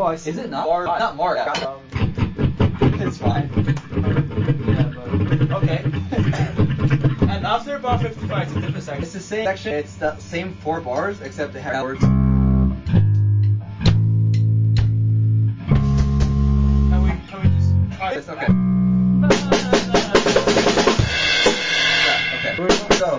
I see. Is it not? Not Mark. It's fine. Yeah, but okay. And after bar 55, it's a different section. It's the same section. It's the same 4 bars, except they have words.